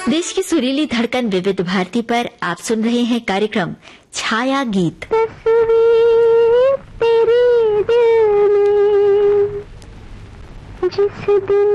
देश की सुरीली धड़कन विविध भारती पर आप सुन रहे हैं कार्यक्रम छाया गीत। तस्वीर तेरे दिल में जिस दिन